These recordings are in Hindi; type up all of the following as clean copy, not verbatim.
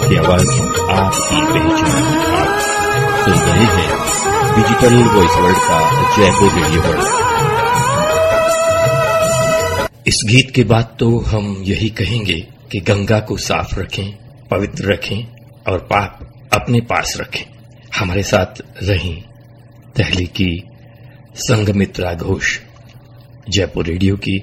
आपकी आवाज, आपकी पहचान। आप सुन रहे हैं डिजिटल वॉइस वर्ल्ड का जयपुर रेडियो वर्ल्ड। इस गीत के बाद तो हम यही कहेंगे कि गंगा को साफ रखें, पवित्र रखें और पाप अपने पास रखें। हमारे साथ रहीं दिल्ली की संघमित्रा घोष, जयपुर रेडियो की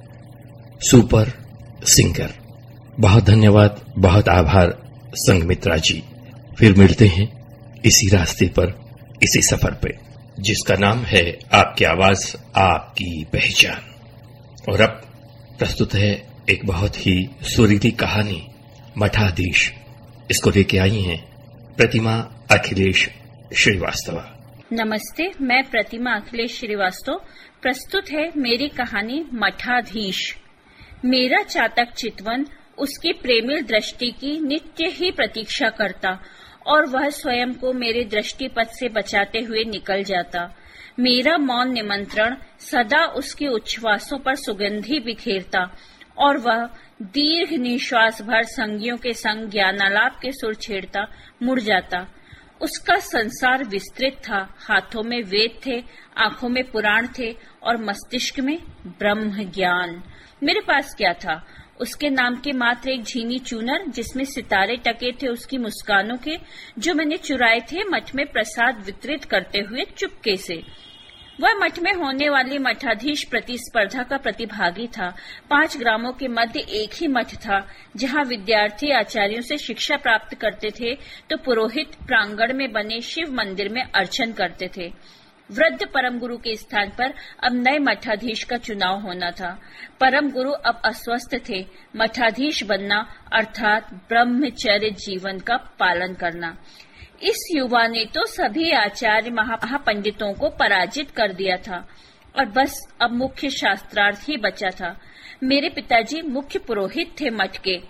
सुपर सिंगर। बहुत धन्यवाद, बहुत आभार संघमित्रा जी। फिर मिलते हैं इसी रास्ते पर, इसी सफर पे, जिसका नाम है आपकी आवाज, आपकी पहचान। और अब प्रस्तुत है एक बहुत ही सुरीली कहानी, मठाधीश। इसको लेके आई हैं प्रतिमा अखिलेश श्रीवास्तव। नमस्ते, मैं प्रतिमा अखिलेश श्रीवास्तव। प्रस्तुत है मेरी कहानी मठाधीश। मेरा चातक चितवन उसकी प्रेमिल दृष्टि की नित्य ही प्रतीक्षा करता और वह स्वयं को मेरे दृष्टिपथ से बचाते हुए निकल जाता। मेरा मौन निमंत्रण सदा उसके उच्छ्वासों पर सुगंधि बिखेरता और वह दीर्घ निश्वास भर संगियों के संग ज्ञानालाप के सुर छेड़ता मुड़ जाता। उसका संसार विस्तृत था। हाथों में वेद थे, आंखों में पुराण थे और मस्तिष्क में ब्रह्म ज्ञान। मेरे पास क्या था? उसके नाम के मात्र एक झीनी चूनर जिसमें सितारे टके थे उसकी मुस्कानों के, जो मैंने चुराए थे मठ में प्रसाद वितरित करते हुए चुपके से। वह मठ में होने वाली मठाधीश प्रतिस्पर्धा का प्रतिभागी था। 5 ग्रामों के मध्य एक ही मठ था जहां विद्यार्थी आचार्यों से शिक्षा प्राप्त करते थे तो पुरोहित प्रांगण में बने शिव मंदिर में अर्चन करते थे। वृद्ध परम गुरु के स्थान पर अब नए मठाधीश का चुनाव होना था। परम गुरु अब अस्वस्थ थे। मठाधीश बनना अर्थात ब्रह्मचर्य जीवन का पालन करना। इस युवा ने तो सभी आचार्य महापंडितों को पराजित कर दिया था और बस अब मुख्य शास्त्रार्थ ही बचा था। मेरे पिताजी मुख्य पुरोहित थे मठ के।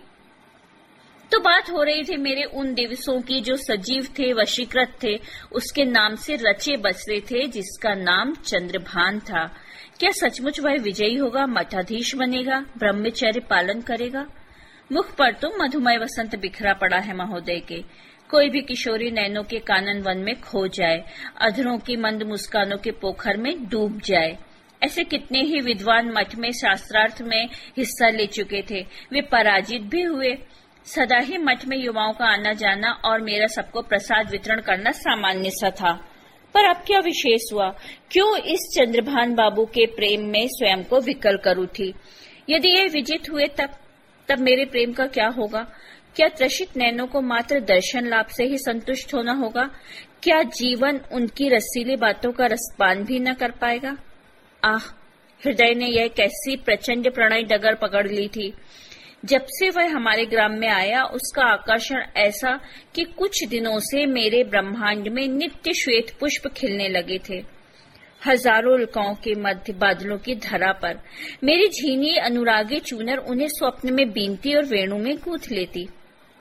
तो बात हो रही थी मेरे उन दिवसों की जो सजीव थे, वशीकृत थे, उसके नाम से रचे बसरे थे, जिसका नाम चंद्रभान था। क्या सचमुच वह विजयी होगा, मठाधीश बनेगा, ब्रह्मचर्य पालन करेगा? मुख पर तो मधुमय वसंत बिखरा पड़ा है महोदय के। कोई भी किशोरी नैनों के कानन वन में खो जाए, अधरों की मंद मुस्कानों के पोखर में डूब जाए। ऐसे कितने ही विद्वान मठ में शास्त्रार्थ में हिस्सा ले चुके थे। वे पराजित भी हुए। सदा ही मठ में युवाओं का आना जाना और मेरा सबको प्रसाद वितरण करना सामान्य सा था। पर अब क्या विशेष हुआ? क्यों इस चंद्रभान बाबू के प्रेम में स्वयं को विकल कर उठी? यदि ये विजित हुए तब मेरे प्रेम का क्या होगा? क्या त्रसित नैनों को मात्र दर्शन लाभ से ही संतुष्ट होना होगा? क्या जीवन उनकी रसीली बातों का रसपान भी न कर पाएगा? आह, हृदय ने यह कैसी प्रचंड प्रणय डगर पकड़ ली थी। जब से वह हमारे ग्राम में आया, उसका आकर्षण ऐसा कि कुछ दिनों से मेरे ब्रह्मांड में नित्य श्वेत पुष्प खिलने लगे थे। हजारों उल्काओं के मध्य बादलों की धरा पर मेरी झीनी अनुरागी चूनर उन्हें स्वप्न में बीनती और वेणु में गूंथ लेती।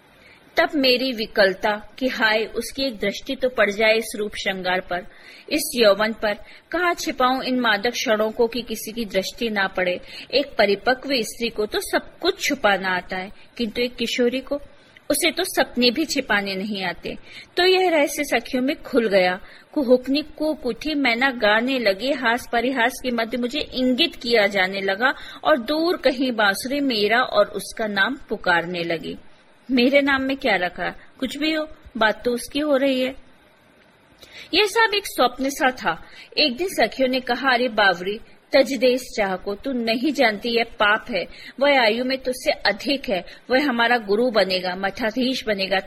तब मेरी विकलता कि हाय, उसकी एक दृष्टि तो पड़ जाए इस रूप श्रृंगार पर, इस यौवन पर। कहाँ छिपाऊं इन मादक क्षणों को कि किसी की दृष्टि ना पड़े। एक परिपक्व स्त्री को तो सब कुछ छुपाना आता है, किंतु एक किशोरी को, उसे तो सपने भी छिपाने नहीं आते। तो यह रहस्य सखियों में खुल गया। कुहुकनी कुकुठी मैना गाने लगी। हास परिहास के मध्य मुझे इंगित किया जाने लगा और दूर कहीं बांसुरी मेरा और उसका नाम पुकारने लगी। मेरे नाम में क्या रखा? कुछ भी हो, बात तो उसकी हो रही है। यह सब एक स्वप्न सा था। एक दिन सखियों ने कहा, अरे बावरी, तज दे इस चाह को, तू नहीं जानती यह पाप है। वह आयु में तुझसे अधिक है। वह हमारा गुरु बनेगा, मठाधीश बनेगा।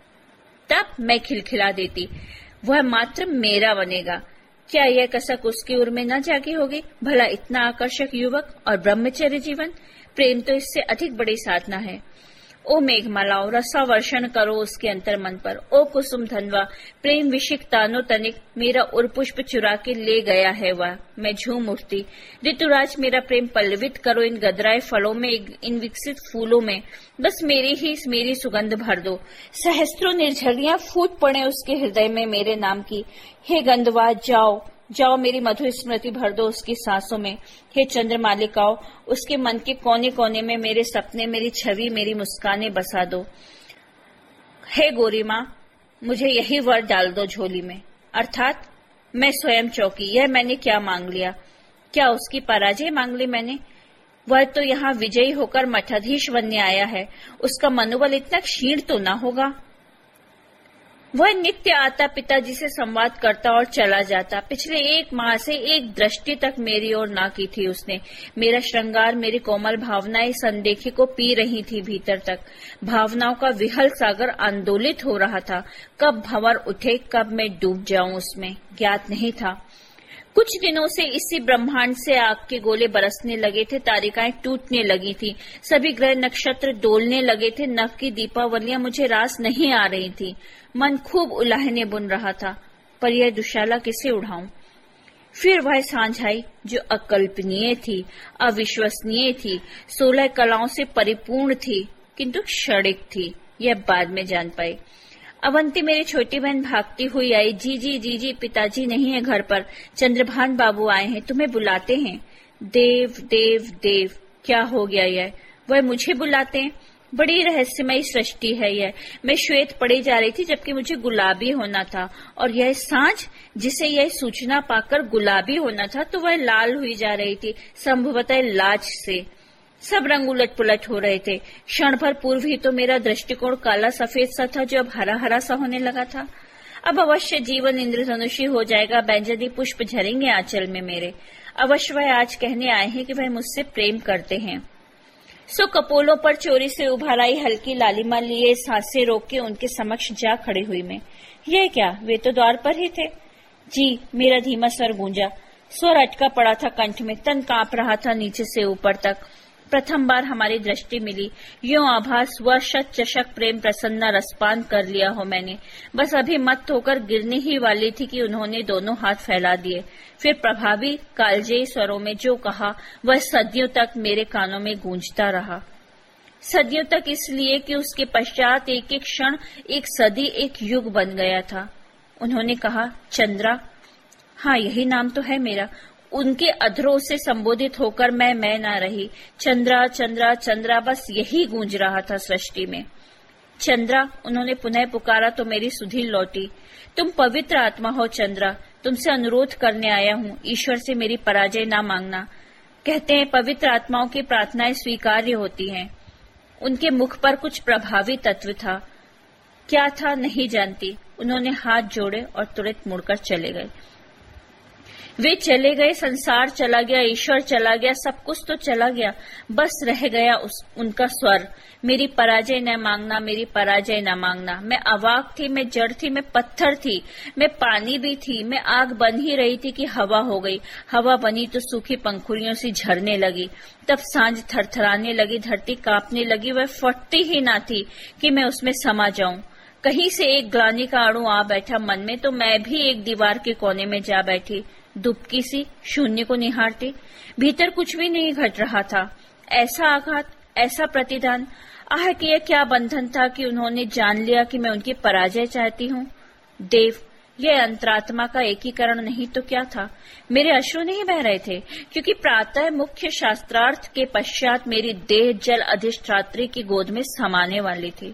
तब मैं खिलखिला देती, वह मात्र मेरा बनेगा। क्या यह कसक उसकी उर में न जागी होगी? भला इतना आकर्षक युवक और ब्रह्मचर्य जीवन, प्रेम तो इससे अधिक बड़ी साधना है। ओ मेघमालाओ, रसा वर्षण करो उसके अंतर मन पर। ओ कुसुम धनवा, प्रेम विशिक तानो तनिक, मेरा उर पुष्प चुरा के ले गया है वह। मैं झूम उठती, ऋतुराज मेरा प्रेम पल्लवित करो इन गदराए फलों में, इन विकसित फूलों में। बस मेरी सुगंध भर दो। सहस्त्रों निर्झरियां फूट पड़े उसके हृदय में मेरे नाम की। हे गंधवा, जाओ मेरी मधुर स्मृति भर दो उसकी सांसों में। हे चंद्रमालिकाओं, उसके मन के कोने कोने में मेरे सपने, मेरी छवि, मेरी मुस्कानें बसा दो। हे गोरी माँ, मुझे यही वर डाल दो झोली में, अर्थात मैं स्वयं चौकी। यह मैंने क्या मांग लिया? क्या उसकी पराजय मांग ली मैंने? वह तो यहाँ विजयी होकर मठाधीश बनने आया है, उसका मनोबल इतना क्षीण तो ना होगा। वह नित्य आता, पिताजी से संवाद करता और चला जाता। पिछले 1 माह से एक दृष्टि तक मेरी ओर ना की थी उसने। मेरा श्रृंगार, मेरी कोमल भावनाएं संदेखे को पी रही थी भीतर तक। भावनाओं का विहल सागर आंदोलित हो रहा था। कब भंवर उठे, कब मैं डूब जाऊं उसमें, ज्ञात नहीं था। कुछ दिनों से इसी ब्रह्मांड से आग के गोले बरसने लगे थे, तारिकाएं टूटने लगी थी, सभी ग्रह नक्षत्र डोलने लगे थे। नभ की दीपावलियां मुझे रास नहीं आ रही थी। मन खूब उलाहने बुन रहा था, पर यह दुशाला किसे उड़ाऊं? फिर वह सांझ आई जो अकल्पनीय थी, अविश्वसनीय थी, 16 कलाओं से परिपूर्ण थी, किंतु क्षणिक थी। यह बाद में जान पाई। अवंती मेरी छोटी बहन भागती हुई आई। जी, पिताजी नहीं है घर पर, चंद्रभान बाबू आए हैं, तुम्हें बुलाते हैं। देव देव देव, क्या हो गया यह? वह मुझे बुलाते हैं? बड़ी रहस्यमयी सृष्टि है यह। मैं श्वेत पड़ी जा रही थी, जबकि मुझे गुलाबी होना था, और यह सांझ जिसे यह सूचना पाकर गुलाबी होना था, तो वह लाल हुई जा रही थी, संभवतः लाज से। सब रंग उलट पुलट हो रहे थे। क्षण भर पूर्व ही तो मेरा दृष्टिकोण काला सफेद सा था, जो अब हरा हरा सा होने लगा था। अब अवश्य जीवन इंद्रधनुषी हो जाएगा, बैंजनी पुष्प झरेंगे आंचल में मेरे। अवश्य वह आज कहने आए हैं कि वह मुझसे प्रेम करते हैं। सो कपोलों पर चोरी से उभर आई हल्की लालिमा लिए सांसें रोक के उनके समक्ष जा खड़ी हुई मैं। यह क्या, वे तो द्वार पर ही थे। जी, मेरा धीमा स्वर गूंजा। स्वर अटका पड़ा था कंठ में, तन कांप रहा था नीचे से ऊपर तक। प्रथम बार हमारी दृष्टि मिली, यूं आभास हुआ शत चषक प्रेम प्रसन्ना रसपान कर लिया हो मैंने। बस अभी मत होकर गिरने ही वाली थी कि उन्होंने दोनों हाथ फैला दिए। फिर प्रभावी कालजेयी स्वरों में जो कहा, वह सदियों तक मेरे कानों में गूंजता रहा। सदियों तक इसलिए कि उसके पश्चात एक एक क्षण, एक सदी, एक युग बन गया था। उन्होंने कहा, चंद्रा। हाँ, यही नाम तो है मेरा। उनके अधरों से संबोधित होकर मैं ना रही। चंद्रा चंद्रा चंद्रा, बस यही गूंज रहा था सृष्टि में। चंद्रा, उन्होंने पुनः पुकारा तो मेरी सुधि लौटी। तुम पवित्र आत्मा हो चंद्रा, तुमसे अनुरोध करने आया हूँ, ईश्वर से मेरी पराजय ना मांगना। कहते हैं पवित्र आत्माओं की प्रार्थनाएं स्वीकार्य होती हैं। उनके मुख पर कुछ प्रभावी तत्व था, क्या था नहीं जानती। उन्होंने हाथ जोड़े और तुरंत मुड़कर चले गए। वे चले गए, संसार चला गया, ईश्वर चला गया, सब कुछ तो चला गया, बस रह गया उनका स्वर, मेरी पराजय न मांगना, मेरी पराजय न मांगना। मैं अवाक थी, मैं जड़ थी, मैं पत्थर थी, मैं पानी भी थी, मैं आग बन ही रही थी कि हवा हो गई। हवा बनी तो सूखी पंखुड़ियों से झरने लगी। तब सांझ थरथराने लगी, धरती कांपने लगी। वह फटती ही ना थी कि मैं उसमें समा जाऊं। कहीं से एक ग्लानि का अणु आ बैठा मन में, तो मैं भी एक दीवार के कोने में जा बैठी, दुबकी सी शून्य को निहारती। भीतर कुछ भी नहीं घट रहा था। ऐसा आघात, ऐसा प्रतिदान, आह कि यह क्या बंधन था कि उन्होंने जान लिया कि मैं उनकी पराजय चाहती हूँ। देव, यह अंतरात्मा का एकीकरण नहीं तो क्या था। मेरे अश्रु नहीं बह रहे थे, क्योंकि प्रातः मुख्य शास्त्रार्थ के पश्चात मेरी देह जल अधिष्ठात्री की गोद में समाने वाली थी।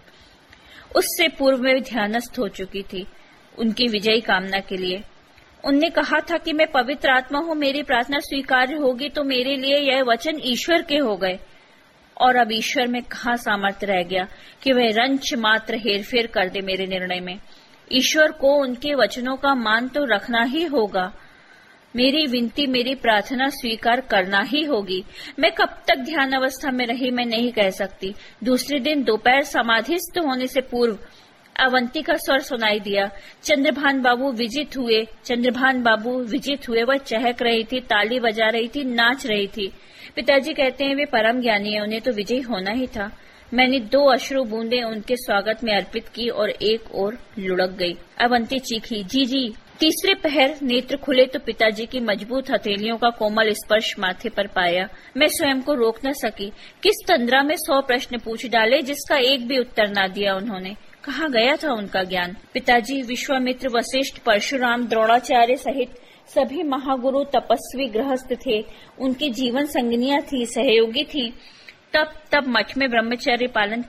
उससे पूर्व में ध्यानस्थ हो चुकी थी उनकी विजयी कामना के लिए। उनने कहा था कि मैं पवित्र आत्मा हूँ, मेरी प्रार्थना स्वीकार्य होगी, तो मेरे लिए यह वचन ईश्वर के हो गए। और अब ईश्वर में कहाँ सामर्थ्य रह गया कि वह रंच मात्र हेरफेर कर दे मेरे निर्णय में। ईश्वर को उनके वचनों का मान तो रखना ही होगा। मेरी विनती, मेरी प्रार्थना स्वीकार करना ही होगी। मैं कब तक ध्यान अवस्था में रही मैं नहीं कह सकती। दूसरे दिन दोपहर समाधिस्थ होने से पूर्व अवंती का स्वर सुनाई दिया। चंद्रभान बाबू विजित हुए, चंद्रभान बाबू विजित हुए। वह चहक रही थी, ताली बजा रही थी, नाच रही थी। पिताजी कहते हैं वे परम ज्ञानी है, उन्हें तो विजयी होना ही था। मैंने 2 अश्रु बूंदें उनके स्वागत में अर्पित की और एक और लुढ़क गई। अवंती चीखी, जी जी। तीसरे पहर नेत्र खुले तो पिताजी की मजबूत हथेलियों का कोमल स्पर्श माथे पर पाया। मैं स्वयं को रोक न सकी। किस तंद्रा में 100 प्रश्न पूछ डाले, जिसका एक भी उत्तर न दिया उन्होंने। कहाँ गया था उनका ज्ञान। पिताजी, विश्वामित्र, वशिष्ठ, परशुराम, द्रोणाचार्य सहित सभी महागुरु तपस्वी गृहस्थ थे। उनकी जीवन संगनियां थी, सहयोगी थी। तब मठ में ब्रह्मचर्य पालन क्यों?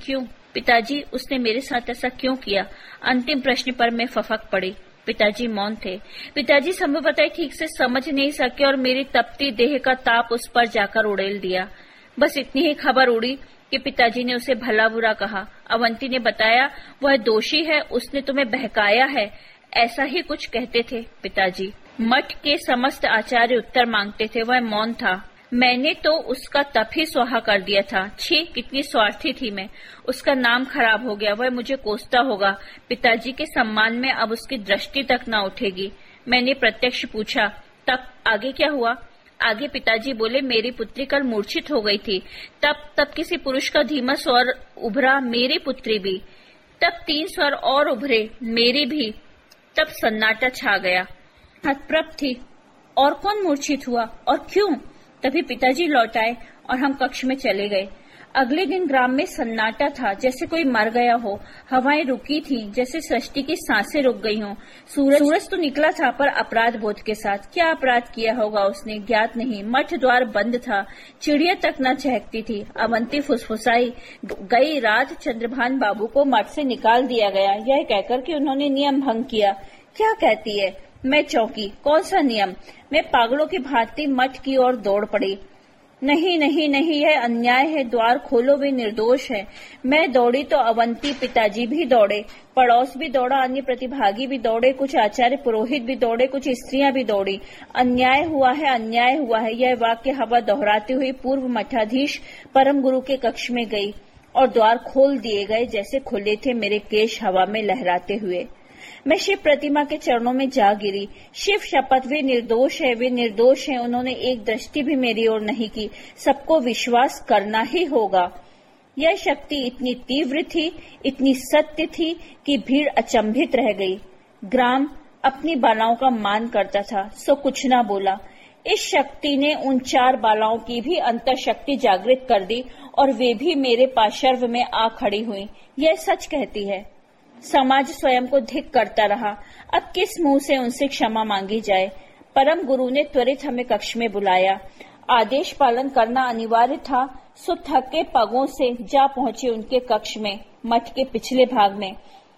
पिताजी, उसने मेरे साथ ऐसा क्यों किया? अंतिम प्रश्न पर मैं फफक पड़ी। पिताजी मौन थे। पिताजी संभवतः ठीक से समझ नहीं सके और मेरी तपती देह का ताप उस पर जाकर उड़ेल दिया। बस इतनी ही खबर उड़ी कि पिताजी ने उसे भला बुरा कहा। अवंती ने बताया, वह दोषी है, उसने तुम्हें बहकाया है, ऐसा ही कुछ कहते थे पिताजी। मठ के समस्त आचार्य उत्तर मांगते थे, वह मौन था। मैंने तो उसका तप ही स्वाहा कर दिया था। छी, कितनी स्वार्थी थी मैं। उसका नाम खराब हो गया, वह मुझे कोसता होगा। पिताजी के सम्मान में अब उसकी दृष्टि तक न उठेगी। मैंने प्रत्यक्ष पूछा, तब आगे क्या हुआ? आगे पिताजी बोले, मेरी पुत्री कल मूर्छित हो गई थी। तब किसी पुरुष का धीमा स्वर उभरा, मेरी पुत्री भी। तब 3 स्वर और उभरे, मेरी भी। तब सन्नाटा छा गया। हतप्रभ थी। और कौन मूर्छित हुआ और क्यों? तभी पिताजी लौट आए और हम कक्ष में चले गए। अगले दिन ग्राम में सन्नाटा था, जैसे कोई मर गया हो। हवाएं रुकी थी, जैसे सृष्टि की सांसें रुक गई हों। सूरज तो निकला था, पर अपराध बोध के साथ। क्या अपराध किया होगा उसने, ज्ञात नहीं। मठ द्वार बंद था, चिड़िया तक न चहकती थी। अवंती फुसफुसाई, गई रात चंद्रभान बाबू को मठ से निकाल दिया गया, यह कहकर कि उन्होंने नियम भंग किया। क्या कहती है? मैं चौंकी। कौन सा नियम? मैं पागलों की भांति मठ की ओर दौड़ पड़ी। नहीं नहीं नहीं, यह अन्याय है, द्वार खोलो, वे निर्दोष है। मैं दौड़ी तो अवंती, पिताजी भी दौड़े, पड़ोस भी दौड़ा, अन्य प्रतिभागी भी दौड़े, कुछ आचार्य पुरोहित भी दौड़े, कुछ स्त्रियां भी दौड़ी। अन्याय हुआ है, अन्याय हुआ है, यह वाक्य हवा दोहराती हुई पूर्व मठाधीश परम गुरु के कक्ष में गई और द्वार खोल दिए गए जैसे खुले थे, मेरे केश हवा में लहराते हुए। मैं शिव प्रतिमा के चरणों में जा गिरी। शिव शपथ, वे निर्दोष है, वे निर्दोष हैं। उन्होंने एक दृष्टि भी मेरी ओर नहीं की। सबको विश्वास करना ही होगा। यह शक्ति इतनी तीव्र थी, इतनी सत्य थी कि भीड़ अचंभित रह गई। ग्राम अपनी बालाओं का मान करता था, सो कुछ न बोला। इस शक्ति ने उन 4 बालाओं की भी अंतःशक्ति जागृत कर दी और वे भी मेरे पार्श्व में आ खड़ी हुई। यह सच कहती है। समाज स्वयं को धिक् करता रहा। अब किस मुंह से उनसे क्षमा मांगी जाए? परम गुरु ने त्वरित हमें कक्ष में बुलाया। आदेश पालन करना अनिवार्य था, सो थके पगों से जा पहुंचे उनके कक्ष में, मठ के पिछले भाग में।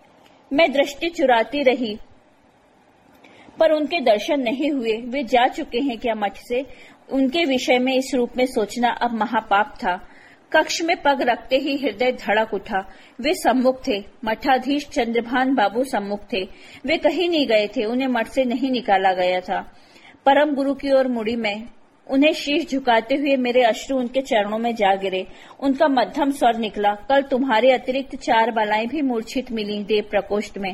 मैं दृष्टि चुराती रही, पर उनके दर्शन नहीं हुए। वे जा चुके हैं क्या मठ से? उनके विषय में इस रूप में सोचना अब महापाप था। कक्ष में पग रखते ही हृदय धड़क उठा। वे सम्मुख थे, मठाधीश चंद्रभान बाबू सम्मुख थे। वे कहीं नहीं गए थे, उन्हें मठ से नहीं निकाला गया था। परम गुरु की ओर मुड़ी मैं। उन्हें शीश झुकाते हुए मेरे अश्रु उनके चरणों में जा गिरे। उनका मध्यम स्वर निकला, कल तुम्हारे अतिरिक्त 4 बालाएं भी मूर्छित मिली देव प्रकोष्ठ में।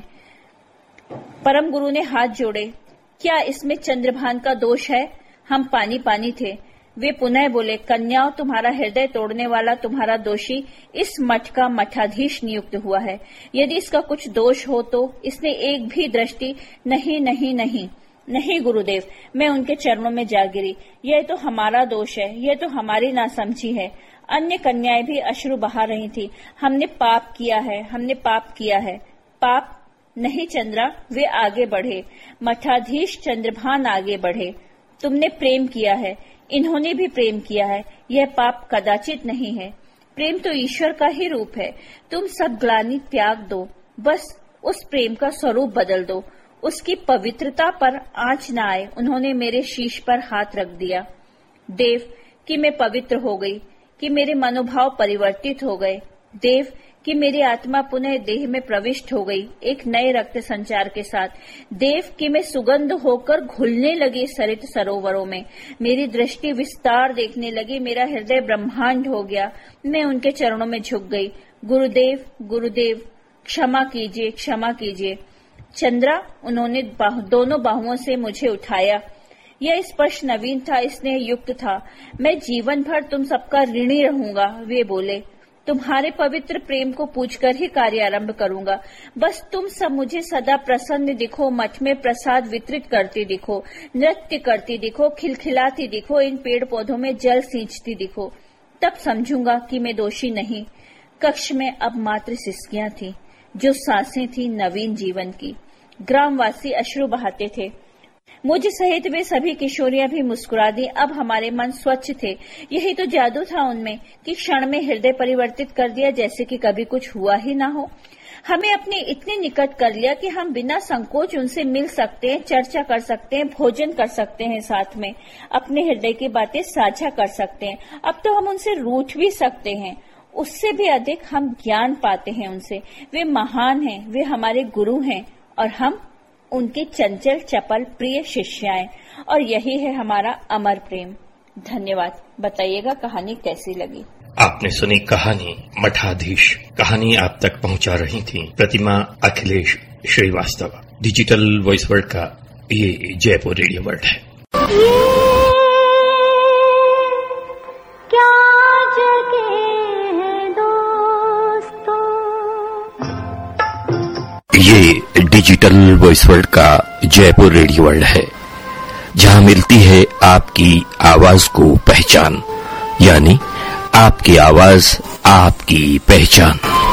परम गुरु ने हाथ जोड़े। क्या इसमें चंद्रभान का दोष है? हम पानी पानी थे। वे पुनः बोले, कन्याओं, तुम्हारा हृदय तोड़ने वाला, तुम्हारा दोषी इस मठ का मठाधीश नियुक्त हुआ है। यदि इसका कुछ दोष हो तो इसने एक भी दृष्टि नहीं नहीं नहीं नहीं गुरुदेव। मैं उनके चरणों में जा गिरी। यह तो हमारा दोष है, यह तो हमारी नासमझी है। अन्य कन्याएं भी अश्रु बहा रही थी। हमने पाप किया है, हमने पाप किया है। पाप नहीं चंद्रा, वे आगे बढ़े। मठाधीश चंद्रभान आगे बढ़े। तुमने प्रेम किया है, इन्होंने भी प्रेम किया है। यह पाप कदाचित नहीं है। प्रेम तो ईश्वर का ही रूप है। तुम सब ग्लानि त्याग दो, बस उस प्रेम का स्वरूप बदल दो। उसकी पवित्रता पर आँच न आए। उन्होंने मेरे शीश पर हाथ रख दिया। देव, कि मैं पवित्र हो गई, कि मेरे मनोभाव परिवर्तित हो गए। देव, कि मेरी आत्मा पुनः देह में प्रविष्ट हो गई, एक नए रक्त संचार के साथ। देव, कि मैं सुगंध होकर घुलने लगी सरित सरोवरों में। मेरी दृष्टि विस्तार देखने लगी, मेरा हृदय ब्रह्मांड हो गया। मैं उनके चरणों में झुक गई। गुरुदेव, गुरुदेव, क्षमा कीजिए, क्षमा कीजिए। चंद्रा, उन्होंने दोनों बाहुओं से मुझे उठाया। यह स्पर्श नवीन था, स्नेह युक्त था। मैं जीवन भर तुम सबका ऋणी रहूंगा, वे बोले। तुम्हारे पवित्र प्रेम को पूजकर ही कार्य आरंभ करूंगा। बस तुम सब मुझे सदा प्रसन्न दिखो, मठ में प्रसाद वितरित करती दिखो, नृत्य करती दिखो, खिलखिलाती दिखो, इन पेड़ पौधों में जल सींचती दिखो। तब समझूंगा कि मैं दोषी नहीं। कक्ष में अब मात्र सिसकियां थी, जो सांसें थी नवीन जीवन की। ग्रामवासी अश्रु बहाते थे। मुझ सहित वे सभी किशोरियां भी मुस्कुरा दी। अब हमारे मन स्वच्छ थे। यही तो जादू था उनमें कि क्षण में हृदय परिवर्तित कर दिया, जैसे कि कभी कुछ हुआ ही ना हो। हमें अपने इतने निकट कर लिया कि हम बिना संकोच उनसे मिल सकते हैं, चर्चा कर सकते हैं, भोजन कर सकते हैं, साथ में अपने हृदय की बातें साझा कर सकते हैं। अब तो हम उनसे रूठ भी सकते हैं। उससे भी अधिक हम ज्ञान पाते हैं उनसे। वे महान हैं, वे हमारे गुरु हैं और हम उनके चंचल चपल प्रिय शिष्याएं। और यही है हमारा अमर प्रेम। धन्यवाद। बताइएगा कहानी कैसी लगी। आपने सुनी कहानी मठाधीश। कहानी आप तक पहुंचा रही थी प्रतिमा Akhilesh Srivastava. Digital voice world का ये जयपुर रेडियो वर्ल्ड है। क्या जगह है दोस्तों। ये डिजिटल वॉइस वर्ल्ड का जयपुर रेडियो वर्ल्ड है, जहां मिलती है आपकी आवाज को पहचान, यानी आपकी आवाज आपकी पहचान।